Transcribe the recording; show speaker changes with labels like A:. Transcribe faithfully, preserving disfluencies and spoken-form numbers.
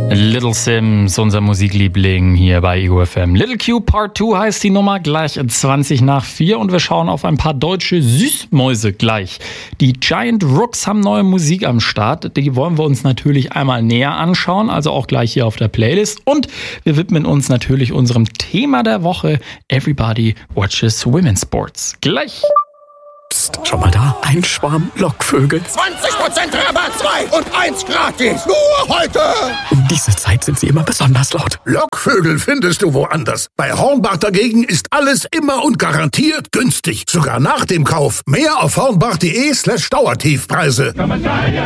A: Little Sims, unser Musikliebling hier bei E O F M. Little Q Part zwei heißt die Nummer, gleich zwanzig nach vier und wir schauen auf ein paar deutsche Süßmäuse gleich. Die Giant Rooks haben neue Musik am Start, die wollen wir uns natürlich einmal näher anschauen, also auch gleich hier auf der Playlist und wir widmen uns natürlich unserem Thema der Woche, Everybody Watches Women's Sports. Gleich!
B: Psst, schau mal da, ein Schwarm Lockvögel.
C: zwanzig Prozent Rabatt, zwei und eins gratis. Nur heute.
B: Um diese Zeit sind sie immer besonders laut.
C: Lockvögel findest du woanders. Bei Hornbach dagegen ist alles immer und garantiert günstig. Sogar nach dem Kauf. Mehr auf hornbach.de slash Dauertiefpreise.